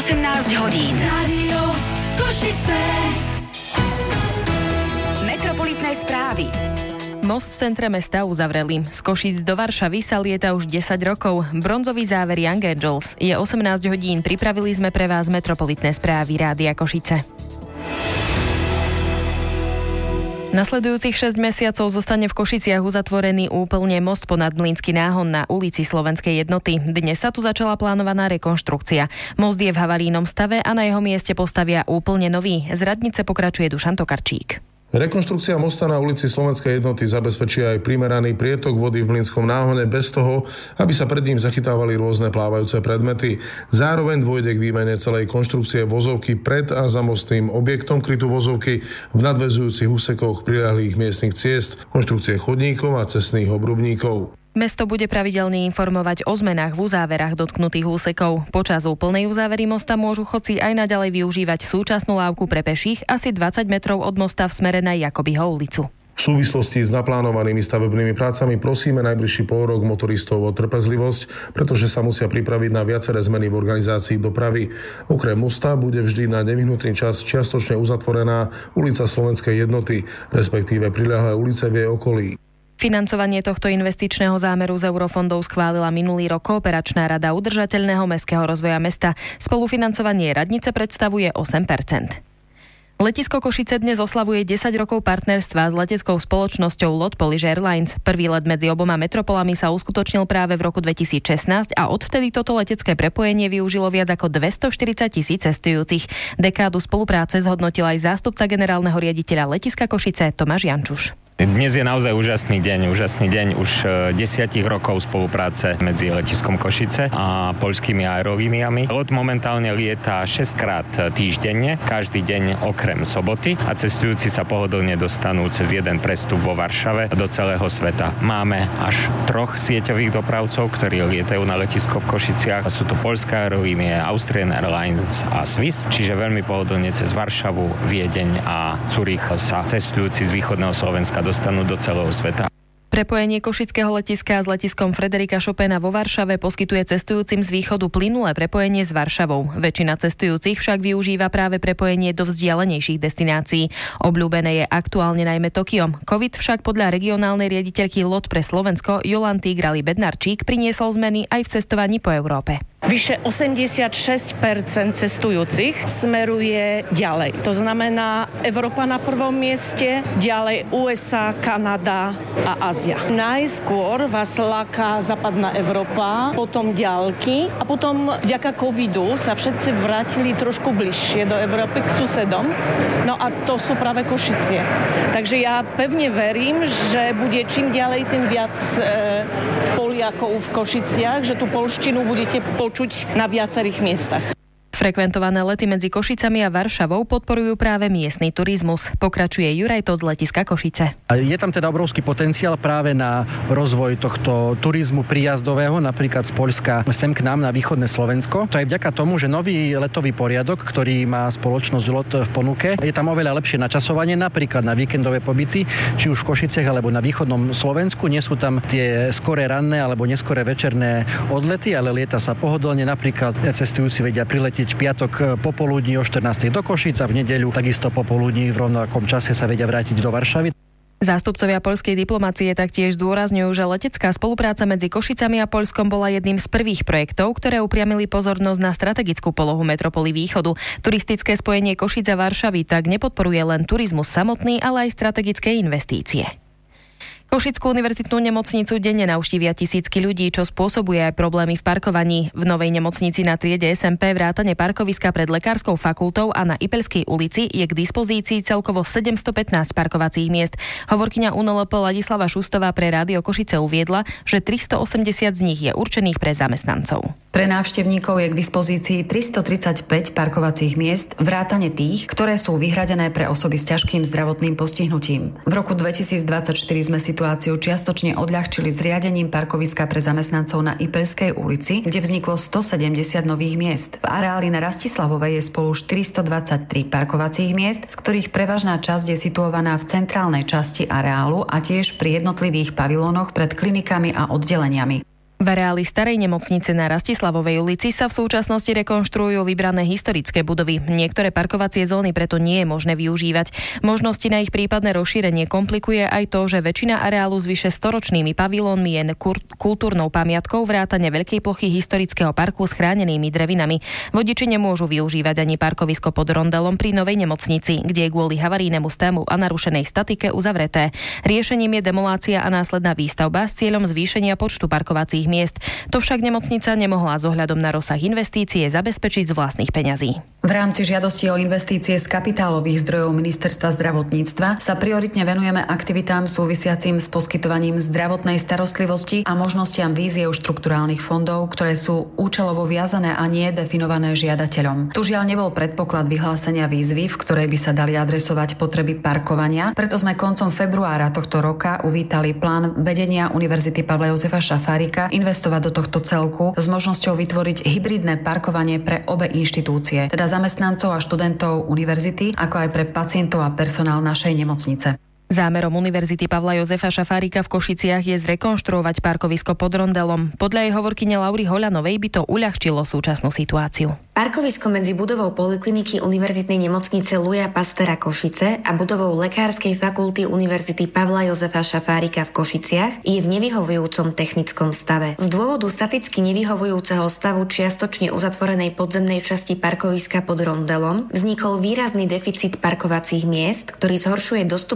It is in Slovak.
18 hodín. Rádio Košice. Metropolitné správy. Most v centre mesta uzavreli. Z Košíc do Varšavy sa lieta už 10 rokov. Bronzový záver Young Angels. Je 18 hodín. Pripravili sme pre vás metropolitné správy Rádia Košice. Nasledujúcich 6 mesiacov zostane v Košiciach uzatvorený úplne most ponad Mlynský náhon na ulici Slovenskej jednoty. Dnes sa tu začala plánovaná rekonštrukcia. Most je v havarijnom stave a na jeho mieste postavia úplne nový. Z radnice pokračuje Dušan Tokarčík. Rekonštrukcia mosta na ulici Slovenskej jednoty zabezpečí aj primeraný prietok vody v Mlynskom náhone bez toho, aby sa pred ním zachytávali rôzne plávajúce predmety. Zároveň dôjde k výmene celej konštrukcie vozovky pred a za mostným objektom krytu vozovky v nadväzujúcich úsekoch priľahlých miestnych ciest, konštrukcie chodníkov a cestných obrubníkov. Mesto bude pravidelne informovať o zmenách v uzáverách dotknutých úsekov. Počas úplnej uzávery mosta môžu chodci aj naďalej využívať súčasnú lávku pre peších asi 20 metrov od mosta v smere na Jakobyho ulicu. V súvislosti s naplánovanými stavebnými prácami prosíme najbližší pôrok motoristov o trpezlivosť, pretože sa musia pripraviť na viaceré zmeny v organizácii dopravy. Okrem mosta bude vždy na nevyhnutný čas čiastočne uzatvorená ulica Slovenskej jednoty, respektíve priľahlé ulice v jej okolí. Financovanie tohto investičného zámeru z eurofondov schválila minulý rok Kooperačná rada udržateľného mestského rozvoja mesta. Spolufinancovanie radnice predstavuje 8%. Letisko Košice dnes oslavuje 10 rokov partnerstva s leteckou spoločnosťou LOT Polish Airlines. Prvý let medzi oboma metropolami sa uskutočnil práve v roku 2016 a odvtedy toto letecké prepojenie využilo viac ako 240 000 cestujúcich. Dekádu spolupráce zhodnotil aj zástupca generálneho riaditeľa letiska Košice Tomáš Jančuš. Dnes je naozaj úžasný deň už 10 rokov spolupráce medzi letiskom Košice a poľskými aerolíniami. LOT momentálne lieta 6 krát týždenne, každý deň okrem soboty a cestujúci sa pohodlne dostanú cez jeden prestup vo Varšave do celého sveta. Máme až 3 sieťových dopravcov, ktorí lietajú na letisko v Košiciach. Sú to poľská aerolínie, Austrian Airlines a Swiss, čiže veľmi pohodlne cez Varšavu, Viedeň a Zurich sa cestujúci z východného Slovenska dostanú do celého sveta. Prepojenie košického letiska s letiskom Frederika Chopina vo Varšave poskytuje cestujúcim z východu plynulé prepojenie s Varšavou. Väčšina cestujúcich však využíva práve prepojenie do vzdialenejších destinácií. Obľúbené je aktuálne najmä Tokio. Covid však podľa regionálnej riaditeľky LOT pre Slovensko Jolanty Grali-Bednarčík priniesol zmeny aj v cestovaní po Európe. Vyše 86% cestujúcich smeruje ďalej. To znamená Európa na prvom mieste, ďalej USA, Kanada a Ázia. Najskôr vás láka západná Európa, potom ďalky a potom vďaka covidu sa všetci vrátili trošku bližšie do Európy k susedom. No a to sú práve Košice. Takže ja pevne verím, že bude čím ďalej, tým viac Poliakov v Košiciach, že tú poľštinu budete počuť na viacerých miestach. Frekventované lety medzi Košicami a Varšavou podporujú práve miestny turizmus. Pokračuje Juraj Todt z letiska Košice. Je tam teda obrovský potenciál práve na rozvoj tohto turizmu príjazdového, napríklad z Poľska sem k nám na východné Slovensko. To je vďaka tomu, že nový letový poriadok, ktorý má spoločnosť LOT v ponuke, je tam oveľa lepšie načasovanie, napríklad na víkendové pobyty, či už v Košiciach alebo na východnom Slovensku. Nie sú tam tie skoré ranné alebo neskoré večerné odlety, ale lieta sa pohodlne. Napríklad cestujúci vedia priletieť v piatok popoludní o 14:00 do Košíc a v nedeľu takisto popoludní v rovnakom čase sa vedia vrátiť do Varšavy. Zástupcovia poľskej diplomacie taktiež zdôrazňujú, že letecká spolupráca medzi Košicami a Poľskom bola jedným z prvých projektov, ktoré upriamili pozornosť na strategickú polohu metropoly východu. Turistické spojenie Košíc a Varšavy tak nepodporuje len turizmus samotný, ale aj strategické investície. Košickú univerzitnú nemocnicu denne navštívia tisícky ľudí, čo spôsobuje aj problémy v parkovaní. V novej nemocnici na triede SMP vrátane parkoviska pred lekárskou fakultou a na Ipeľskej ulici je k dispozícii celkovo 715 parkovacích miest. Hovorkyňa UNLP Ladislava Šustová pre Rádio Košice uviedla, že 380 z nich je určených pre zamestnancov. Pre návštevníkov je k dispozícii 335 parkovacích miest, vrátane tých, ktoré sú vyhradené pre osoby s ťažkým zdravotným postihnutím. V roku 2024 sme situáciu čiastočne odľahčili zriadením parkoviska pre zamestnancov na Ipeľskej ulici, kde vzniklo 170 nových miest. V areáli na Rastislavovej je spolu 423 parkovacích miest, z ktorých prevažná časť je situovaná v centrálnej časti areálu a tiež pri jednotlivých pavilónoch pred klinikami a oddeleniami. V areáli starej nemocnice na Rastislavovej ulici sa v súčasnosti rekonštruujú vybrané historické budovy. Niektoré parkovacie zóny preto nie je možné využívať. Možnosti na ich prípadné rozšírenie komplikuje aj to, že väčšina areálu s vyše storočnými pavilónmi je kultúrnou pamiatkou vrátane veľkej plochy historického parku s chránenými drevinami. Vodiči nemôžu využívať ani parkovisko pod rondelom pri novej nemocnici, kde je kvôli havarijnému stavu a narušenej statike uzavreté. Riešením je demolácia a následná výstavba s cieľom zvýšenia počtu parkovacích miest. To však nemocnica nemohla s ohľadom na rozsah investície zabezpečiť z vlastných peňazí. V rámci žiadosti o investície z kapitálových zdrojov Ministerstva zdravotníctva sa prioritne venujeme aktivitám súvisiacim s poskytovaním zdravotnej starostlivosti a možnostiam víziev štrukturálnych fondov, ktoré sú účelovo viazané a nie definované žiadateľom. Tu žiaľ nebol predpoklad vyhlásenia výzvy, v ktorej by sa dali adresovať potreby parkovania, preto sme koncom februára tohto roka uvítali plán vedenia Univerzity Pavla Jozefa Šafárika investovať do tohto celku s možnosťou vytvoriť hybridné parkovanie pre obe inštitúcie, teda zamestnancov a študentov univerzity, ako aj pre pacientov a personál našej nemocnice. Zámerom Univerzity Pavla Jozefa Šafárika v Košiciach je zrekonštruovať parkovisko pod rondelom. Podľa jej hovorkyne Laury Hoľanovej by to uľahčilo súčasnú situáciu. Parkovisko medzi budovou Polikliniky Univerzitnej nemocnice Louisa Pasteur Košice a budovou Lekárskej fakulty Univerzity Pavla Jozefa Šafárika v Košiciach je v nevyhovujúcom technickom stave. Z dôvodu staticky nevyhovujúceho stavu čiastočne uzatvorenej podzemnej časti parkoviska pod rondelom vznikol výrazný deficit parkovacích miest, ktorý zhoršuje dostupnosť